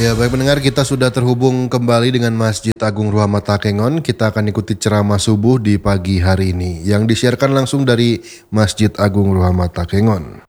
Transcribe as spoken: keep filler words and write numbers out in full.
Ya, baik pendengar, kita sudah terhubung kembali dengan Masjid Agung Ruhama Takengon. Kita akan ikuti ceramah subuh di pagi hari ini yang disiarkan langsung dari Masjid Agung Ruhama Takengon.